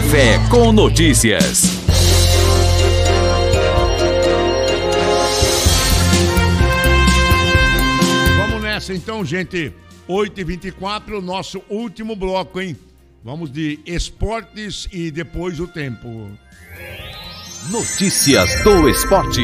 Café com Notícias. Vamos nessa então, gente. 8h24, nosso último bloco, hein? Vamos de esportes e depois o tempo. Notícias do esporte.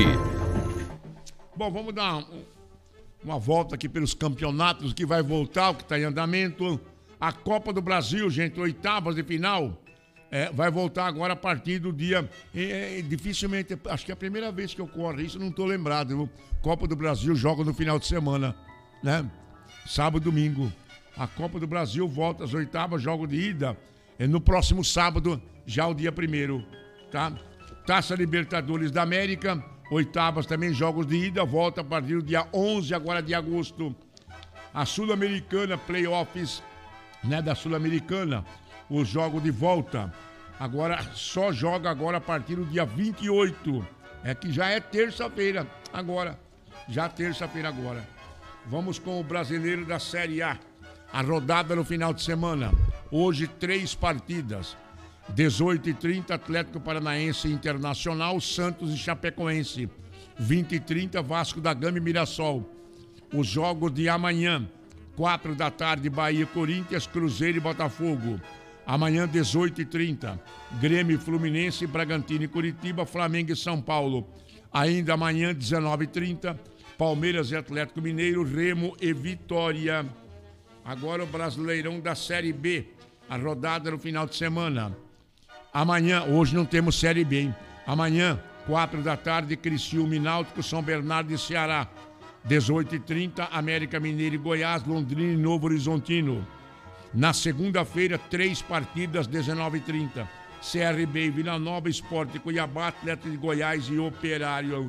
Bom, vamos dar uma volta aqui pelos campeonatos que vai voltar, o que está em andamento. A Copa do Brasil, gente, oitavas de final, vai voltar agora a partir do dia... dificilmente, acho que é a primeira vez que ocorre isso, não estou lembrado. Viu? Copa do Brasil joga no final de semana, né? Sábado e domingo. A Copa do Brasil volta às oitavas, jogo de ida, no próximo sábado, já o dia 1º, tá? Taça Libertadores da América, oitavas também, jogos de ida, volta a partir do dia 11 agora de agosto. A Sul-Americana, playoffs, né, da Sul-Americana, o jogo de volta. Agora, só joga agora a partir do dia 28. É que já é terça-feira agora. Já terça-feira agora. Vamos com o brasileiro da Série A. A rodada no final de semana. Hoje, 3 partidas. 18h30, Atlético Paranaense e Internacional, Santos e Chapecoense. 20h30, Vasco da Gama e Mirassol. Os jogos de amanhã. 4 da tarde, Bahia, Corinthians, Cruzeiro e Botafogo. Amanhã, 18h30, Grêmio, Fluminense, Bragantino e Curitiba, Flamengo e São Paulo. Ainda amanhã, 19h30, Palmeiras e Atlético Mineiro, Remo e Vitória. Agora o Brasileirão da Série B, a rodada no final de semana. Amanhã, hoje não temos Série B, hein? Amanhã, 4 da tarde, Criciúma e Náutico, São Bernardo e Ceará. 18h30, América Mineiro e Goiás, Londrina e Novo Horizontino. Na segunda-feira, 3 partidas, 19h30. CRB e Vila Nova, Sport e Cuiabá, Atlético de Goiás e Operário.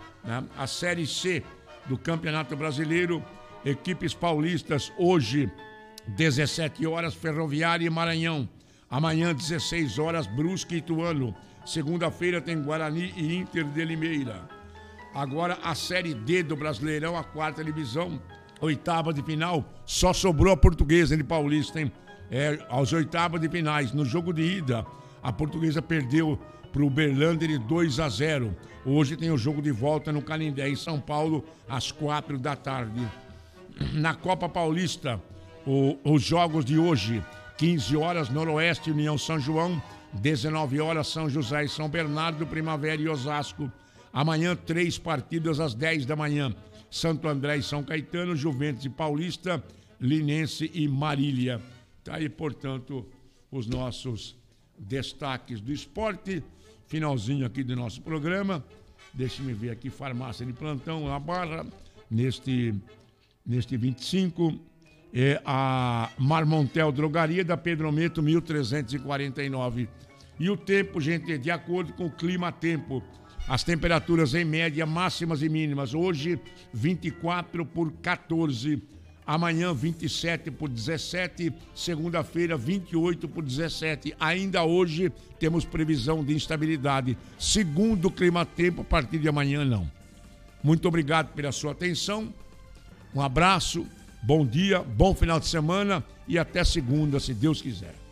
A Série C do Campeonato Brasileiro, equipes paulistas, hoje, 17 horas, Ferroviária e Maranhão. Amanhã, 16 horas, Brusque e Ituano. Segunda-feira tem Guarani e Inter de Limeira. Agora a Série D do Brasileirão, a 4ª divisão, oitava de final, só sobrou a Portuguesa de Paulista, hein? Aos oitavas de finais. No jogo de ida, a Portuguesa perdeu para o Uberlândia de 2-0. Hoje tem o jogo de volta no Canindé, em São Paulo, às 4 da tarde. Na Copa Paulista, os jogos de hoje, 15 horas, Noroeste e União São João, 19 horas, São José e São Bernardo, Primavera e Osasco. Amanhã, 3 partidas às 10 da manhã. Santo André e São Caetano, Juventus e Paulista, Linense e Marília. Tá aí, portanto, os nossos destaques do esporte. Finalzinho aqui do nosso programa. Deixe-me ver aqui, farmácia de plantão, na Barra, neste 25. A Marmontel Drogaria da Pedrometo, 1349. E o tempo, gente, de acordo com o clima-tempo. As temperaturas em média, máximas e mínimas. Hoje, 24 por 14. Amanhã, 27 por 17. Segunda-feira, 28 por 17. Ainda hoje, temos previsão de instabilidade. Segundo o clima-tempo, a partir de amanhã, não. Muito obrigado pela sua atenção. Um abraço, bom dia, bom final de semana e até segunda, se Deus quiser.